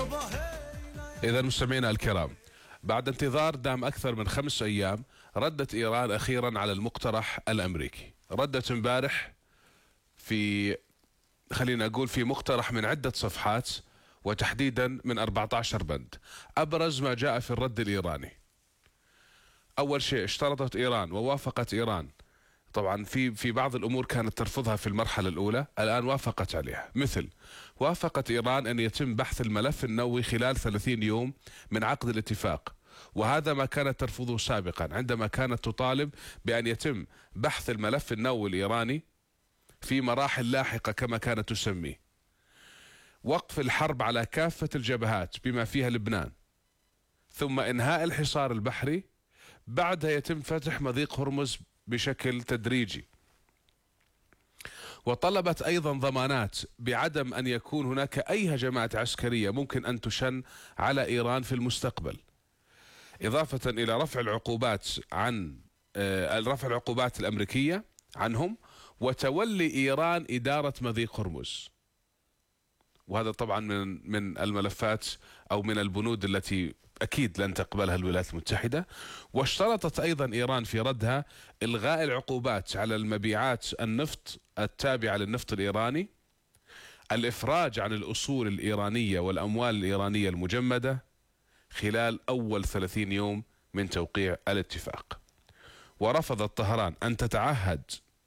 إذا مستمعينا الكرام، بعد انتظار دام أكثر من 5 أيام ردت إيران أخيرا على المقترح الأمريكي. ردت امبارح في، خلينا أقول، في مقترح من عدة صفحات وتحديدا من 14 بند. أبرز ما جاء في الرد الإيراني: أول شيء، اشترطت إيران ووافقت إيران، طبعا في بعض الأمور كانت ترفضها في المرحلة الأولى، الآن وافقت عليها. مثل وافقت إيران أن يتم بحث الملف النووي خلال 30 يوم من عقد الاتفاق، وهذا ما كانت ترفضه سابقا عندما كانت تطالب بأن يتم بحث الملف النووي الإيراني في مراحل لاحقة كما كانت تسميه. وقف الحرب على كافة الجبهات بما فيها لبنان، ثم إنهاء الحصار البحري، بعدها يتم فتح مضيق هرمز بشكل تدريجي. وطلبت أيضا ضمانات بعدم أن يكون هناك أي هجمات عسكرية ممكن أن تشن على إيران في المستقبل، إضافة إلى رفع العقوبات رفع العقوبات الأمريكية عنهم، وتولي إيران إدارة مضيق هرمز. وهذا طبعا من الملفات أو من البنود التي أكيد لن تقبلها الولايات المتحدة. واشترطت أيضا إيران في ردها إلغاء العقوبات على المبيعات النفط التابعة للنفط الإيراني، الإفراج عن الأصول الإيرانية والأموال الإيرانية المجمدة خلال أول 30 يوم من توقيع الاتفاق. ورفضت طهران أن تتعهد،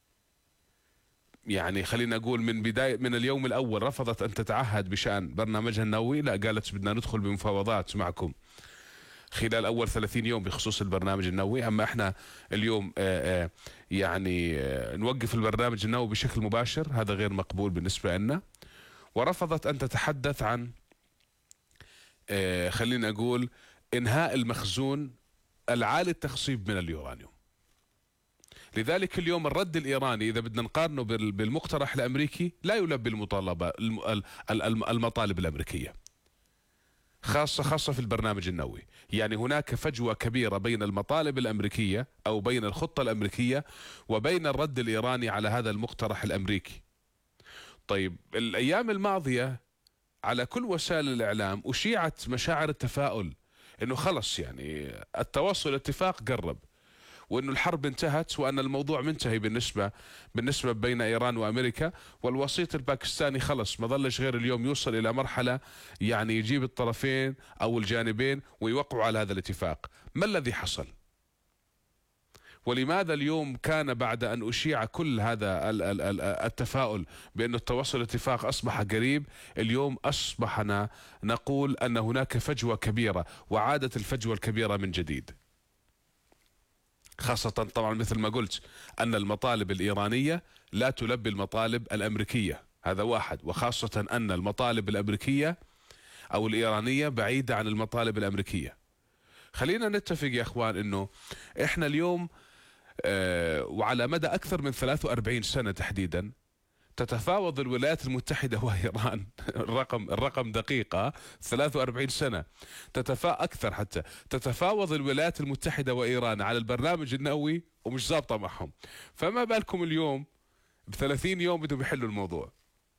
يعني خلينا نقول من اليوم الأول رفضت أن تتعهد بشأن برنامجها النووي، لا، قالت بدنا ندخل بمفاوضات معكم خلال أول 30 يوم بخصوص البرنامج النووي، أما إحنا اليوم يعني نوقف البرنامج النووي بشكل مباشر، هذا غير مقبول بالنسبة لنا. ورفضت أن تتحدث عن خلينا نقول إنهاء المخزون العالي التخصيب من اليورانيوم. لذلك اليوم الرد الإيراني إذا بدنا نقارنه بالمقترح الأمريكي لا يلبي المطالب الأمريكية، خاصة في البرنامج النووي. يعني هناك فجوة كبيرة بين المطالب الأمريكية أو بين الخطة الأمريكية وبين الرد الإيراني على هذا المقترح الأمريكي. طيب، الأيام الماضية على كل وسائل الإعلام أشيعت مشاعر التفاؤل إنه خلص يعني التوصل اتفاق قرب، وأنه الحرب انتهت، وأن الموضوع منتهي بالنسبة بين إيران وأمريكا، والوسيط الباكستاني خلص ما ظلش غير اليوم يوصل إلى مرحلة يعني يجيب الطرفين أو الجانبين ويوقعوا على هذا الاتفاق. ما الذي حصل؟ ولماذا اليوم كان بعد أن أشيع كل هذا التفاؤل بأن التوصل الاتفاق أصبح قريب، اليوم أصبحنا نقول أن هناك فجوة كبيرة، وعادت الفجوة الكبيرة من جديد؟ خاصة طبعا مثل ما قلت أن المطالب الإيرانية لا تلبي المطالب الأمريكية، هذا واحد. وخاصة أن المطالب الأمريكية أو الإيرانية بعيدة عن المطالب الأمريكية. خلينا نتفق يا أخوان أنه إحنا اليوم وعلى مدى أكثر من 43 سنة تحديدا تتفاوض الولايات المتحدة وإيران الرقم دقيقة 43 سنة أكثر حتى تتفاوض الولايات المتحدة وإيران على البرنامج النووي ومش ظابطة معهم، فما بالكم اليوم ب30 يوم بدهم يحلوا الموضوع؟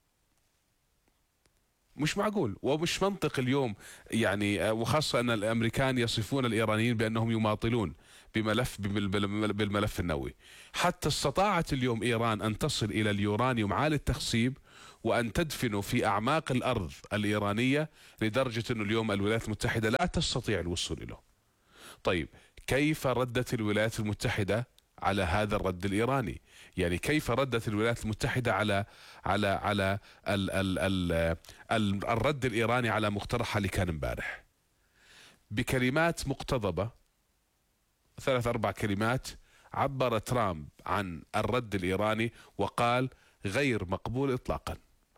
مش معقول ومش منطق اليوم يعني. وخاصة أن الأمريكان يصفون الإيرانيين بأنهم يماطلون بالملف النووي. حتى استطاعت اليوم إيران أن تصل إلى اليورانيوم عالي التخصيب وأن تدفنه في أعماق الأرض الإيرانية، لدرجة أن اليوم الولايات المتحدة لا تستطيع الوصول له. طيب، كيف ردت الولايات المتحدة على هذا الرد الإيراني؟ يعني كيف ردت الولايات المتحدة على الرد الإيراني على مقترحها اللي كان امبارح؟ بكلمات مقتضبة، 3-4 كلمات، عبر ترامب عن الرد الإيراني وقال غير مقبول إطلاقا.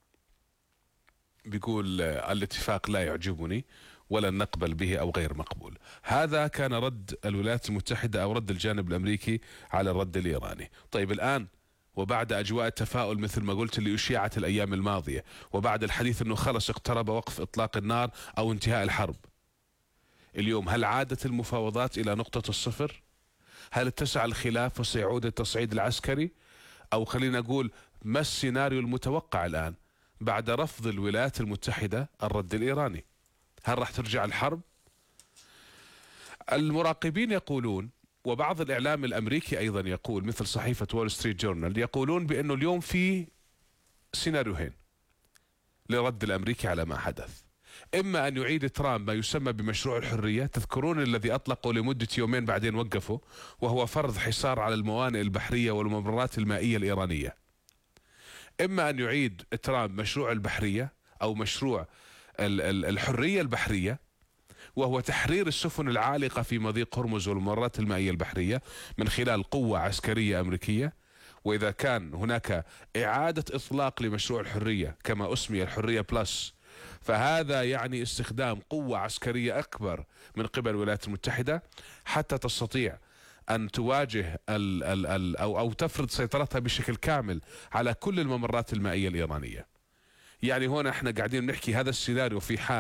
بيقول الاتفاق لا يعجبني ولن نقبل به أو غير مقبول. هذا كان رد الولايات المتحدة أو رد الجانب الأمريكي على الرد الإيراني. طيب، الآن وبعد أجواء التفاؤل مثل ما قلت اللي أشيعت الأيام الماضية، وبعد الحديث أنه خلص اقترب وقف إطلاق النار أو انتهاء الحرب، اليوم هل عادت المفاوضات إلى نقطة الصفر؟ هل اتسع الخلاف وسيعود التصعيد العسكري؟ أو خلينا نقول ما السيناريو المتوقع الآن بعد رفض الولايات المتحدة الرد الإيراني؟ هل راح ترجع الحرب؟ المراقبين يقولون، وبعض الإعلام الأمريكي أيضا يقول، مثل صحيفة وول ستريت جورنال، يقولون بأنه اليوم في سيناريوهين لرد الأمريكي على ما حدث. إما أن يعيد ترامب ما يسمى بمشروع الحرية، تذكرون الذي أطلقوا لمدة يومين بعدين وقفوا، وهو فرض حصار على الموانئ البحرية والممرات المائية الإيرانية. إما أن يعيد ترامب مشروع البحرية أو مشروع الحرية البحرية، وهو تحرير السفن العالقة في مضيق هرمز والممرات المائية البحرية من خلال قوة عسكرية أمريكية. وإذا كان هناك إعادة إطلاق لمشروع الحرية كما أسمي الحرية بلس، فهذا يعني استخدام قوة عسكرية أكبر من قبل الولايات المتحدة حتى تستطيع أن تواجه أو تفرض سيطرتها بشكل كامل على كل الممرات المائية الإيرانية. يعني هنا احنا قاعدين نحكي هذا السيناريو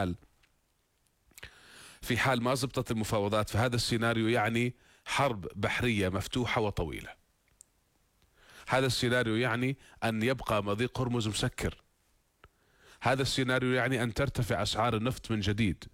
في حال ما زبطت المفاوضات، فهذا السيناريو يعني حرب بحرية مفتوحة وطويلة. هذا السيناريو يعني أن يبقى مضيق هرمز مسكر. هذا السيناريو يعني أن ترتفع أسعار النفط من جديد،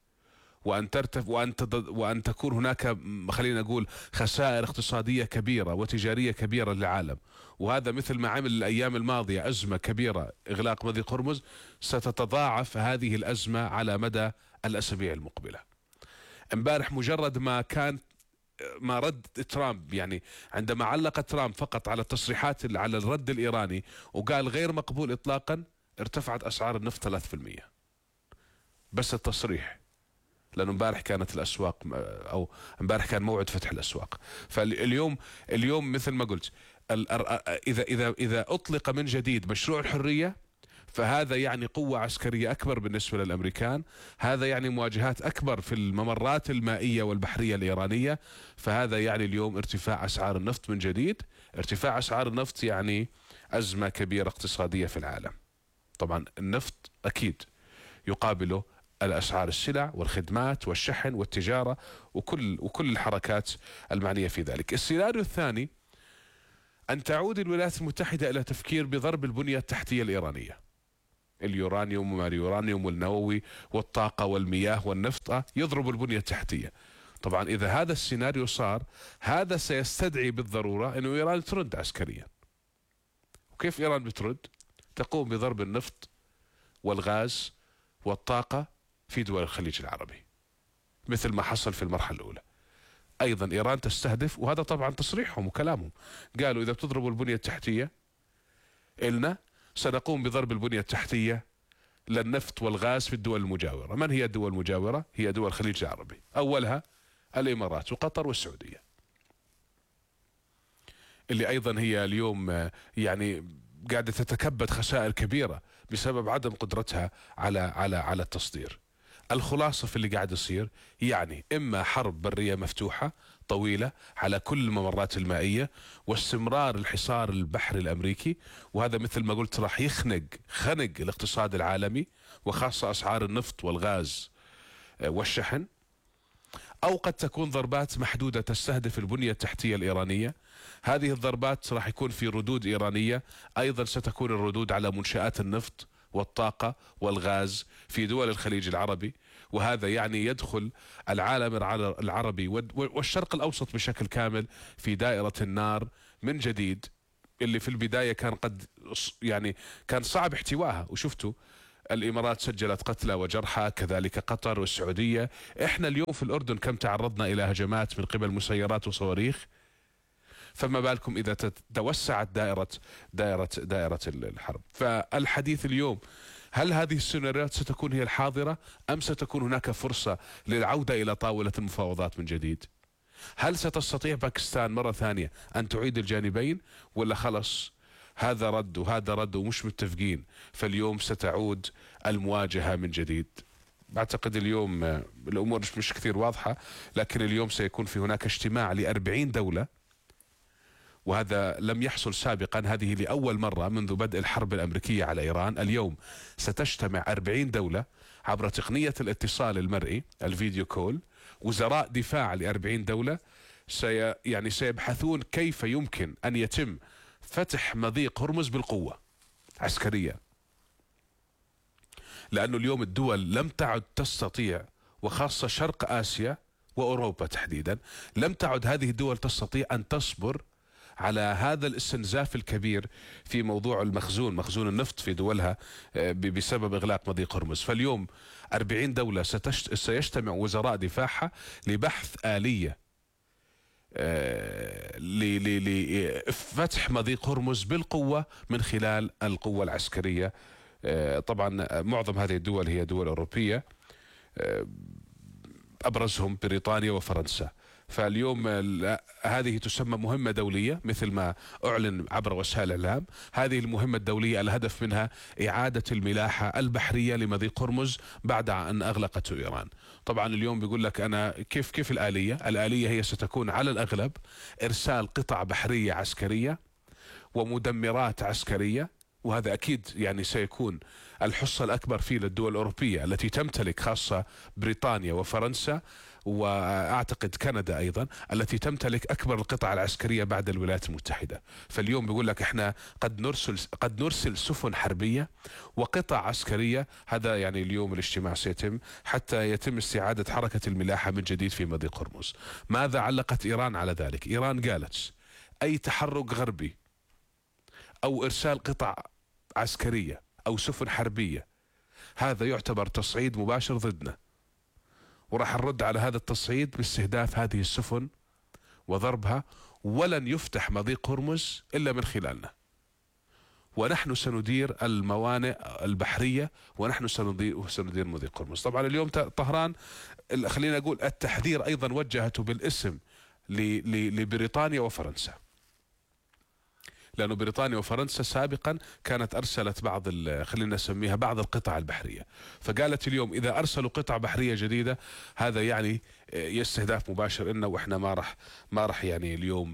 وأن تكون هناك، خلينا نقول، خسائر اقتصادية كبيرة وتجارية كبيرة للعالم. وهذا مثل ما عمل الأيام الماضية أزمة كبيرة إغلاق مضيق هرمز، ستتضاعف هذه الأزمة على مدى الأسابيع المقبلة. امبارح مجرد ما رد ترامب، يعني عندما علق ترامب فقط على التصريحات على الرد الإيراني وقال غير مقبول إطلاقا، ارتفعت أسعار النفط 3%. بس التصريح، لأنه امبارح كانت الأسواق، أو امبارح كان موعد فتح الأسواق. فاليوم مثل ما قلت، إذا أطلق من جديد مشروع الحرية، فهذا يعني قوة عسكرية أكبر بالنسبة للأمريكان، هذا يعني مواجهات أكبر في الممرات المائية والبحرية الإيرانية، فهذا يعني اليوم ارتفاع أسعار النفط من جديد. ارتفاع أسعار النفط يعني أزمة كبيرة اقتصادية في العالم. طبعا النفط أكيد يقابله الأسعار السلع والخدمات والشحن والتجارة وكل الحركات المعنية في ذلك. السيناريو الثاني أن تعود الولايات المتحدة إلى تفكير بضرب البنية التحتية الإيرانية، اليورانيوم وما اليورانيوم والنووي والطاقة والمياه والنفط، يضرب البنية التحتية. طبعا إذا هذا السيناريو صار، هذا سيستدعي بالضرورة أن إيران ترد عسكريا. وكيف إيران بترد؟ تقوم بضرب النفط والغاز والطاقة في دول الخليج العربي، مثل ما حصل في المرحلة الأولى. أيضا إيران تستهدف، وهذا طبعا تصريحهم وكلامهم، قالوا إذا بتضربوا البنية التحتية إلنا، سنقوم بضرب البنية التحتية للنفط والغاز في الدول المجاورة. من هي الدول المجاورة؟ هي دول الخليج العربي، أولها الإمارات وقطر والسعودية، اللي أيضا هي اليوم يعني قاعدة تتكبد خسائر كبيرة بسبب عدم قدرتها على التصدير. الخلاصة في اللي قاعد يصير يعني إما حرب برية مفتوحة طويلة على كل الممرات المائية، واستمرار الحصار البحري الأمريكي، وهذا مثل ما قلت راح خنق الاقتصاد العالمي، وخاصة أسعار النفط والغاز والشحن. أو قد تكون ضربات محدودة تستهدف البنية التحتية الإيرانية. هذه الضربات راح يكون في ردود إيرانية، أيضا ستكون الردود على منشآت النفط والطاقة والغاز في دول الخليج العربي. وهذا يعني يدخل العالم العربي والشرق الأوسط بشكل كامل في دائرة النار من جديد، اللي في البداية كان صعب احتوائها. وشفتوا الإمارات سجلت قتلى وجرحى، كذلك قطر والسعودية. إحنا اليوم في الأردن كم تعرضنا إلى هجمات من قبل مسيرات وصواريخ، فما بالكم إذا توسعت دائرة الحرب. فالحديث اليوم، هل هذه السيناريوهات ستكون هي الحاضرة، أم ستكون هناك فرصة للعودة إلى طاولة المفاوضات من جديد؟ هل ستستطيع باكستان مرة ثانية أن تعيد الجانبين، ولا خلص هذا رد وهذا رد ومش متفقين، فاليوم ستعود المواجهة من جديد؟ بعتقد اليوم الأمور مش كثير واضحة، لكن اليوم سيكون في هناك اجتماع ل40 دولة، وهذا لم يحصل سابقا. هذه لأول مرة منذ بدء الحرب الأمريكية على إيران. اليوم ستجتمع 40 دولة عبر تقنية الاتصال المرئي، الفيديو كول. وزراء دفاع ل40 دولة سيبحثون كيف يمكن أن يتم فتح مضيق هرمز بالقوة عسكريا، لأنه اليوم الدول لم تعد تستطيع وخاصة شرق آسيا وأوروبا تحديدا، لم تعد هذه الدول تستطيع أن تصبر على هذا الاستنزاف الكبير في موضوع مخزون النفط في دولها بسبب إغلاق مضيق هرمز. فاليوم 40 دولة سيجتمع وزراء دفاعها لبحث آلية لفتح مضيق هرمز بالقوة من خلال القوة العسكرية. طبعا معظم هذه الدول هي دول أوروبية، أبرزهم بريطانيا وفرنسا. فاليوم هذه تسمى مهمة دولية مثل ما أعلن عبر وسائل الإعلام. هذه المهمة الدولية الهدف منها إعادة الملاحة البحرية لمضيق هرمز بعد أن أغلقته إيران. طبعا اليوم بيقول لك أنا كيف الآلية هي ستكون على الأغلب إرسال قطع بحرية عسكرية ومدمرات عسكرية، وهذا أكيد يعني سيكون الحصة الأكبر فيه للدول الأوروبية التي تمتلك، خاصة بريطانيا وفرنسا وأعتقد كندا أيضا، التي تمتلك أكبر القطع العسكرية بعد الولايات المتحدة. فاليوم بيقول لك إحنا قد نرسل سفن حربية وقطع عسكرية. هذا يعني اليوم الاجتماع سيتم حتى يتم استعادة حركة الملاحة من جديد في مضيق هرمز. ماذا علقت إيران على ذلك؟ إيران قالت أي تحرك غربي أو إرسال قطع عسكرية أو سفن حربية هذا يعتبر تصعيد مباشر ضدنا، وراح نرد على هذا التصعيد باستهداف هذه السفن وضربها، ولن يفتح مضيق هرمز إلا من خلالنا، ونحن سندير الموانئ البحرية، ونحن سندير مضيق هرمز. طبعا اليوم طهران خلينا نقول التحذير أيضا وجهته بالاسم لبريطانيا وفرنسا، لأنه بريطانيا وفرنسا سابقا كانت أرسلت خلينا نسميها بعض القطع البحرية. فقالت اليوم إذا أرسلوا قطع بحرية جديدة هذا يعني يستهدف مباشر إنه، وإحنا ما راح يعني اليوم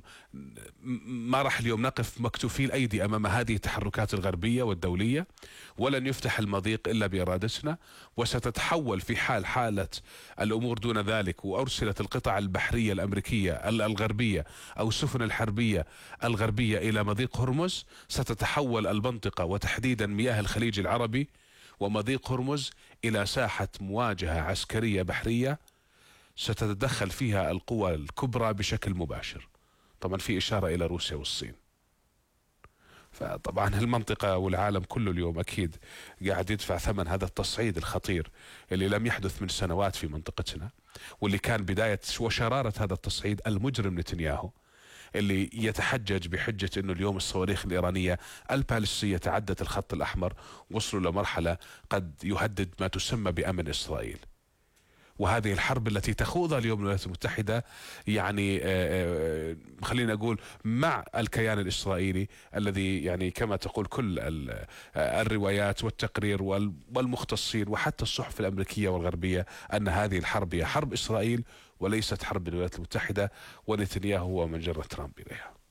نقف مكتوفي الأيدي أمام هذه التحركات الغربية والدولية، ولن يفتح المضيق إلا بإرادتنا. وستتحول في حالة الأمور دون ذلك وأرسلت القطع البحرية الأمريكية الغربية أو السفن الحربية الغربية إلى مضيق هرمز، ستتحول المنطقة وتحديدا مياه الخليج العربي ومضيق هرمز إلى ساحة مواجهة عسكرية بحرية ستتدخل فيها القوى الكبرى بشكل مباشر. طبعا في إشارة إلى روسيا والصين. فطبعا المنطقة والعالم كله اليوم أكيد قاعد يدفع ثمن هذا التصعيد الخطير اللي لم يحدث من سنوات في منطقتنا، واللي كان بداية وشرارة هذا التصعيد المجرم نتنياهو، اللي يتحجج بحجة أنه اليوم الصواريخ الإيرانية البالستية تعدت الخط الأحمر، وصلوا لمرحلة قد يهدد ما تسمى بأمن إسرائيل. وهذه الحرب التي تخوضها اليوم الولايات المتحدة يعني خلينا نقول مع الكيان الإسرائيلي الذي يعني كما تقول كل الروايات والتقرير والمختصين وحتى الصحف الأمريكية والغربية أن هذه الحرب هي حرب إسرائيل وليست حرب الولايات المتحدة، ونتنياهو هو من جر ترامب إليها.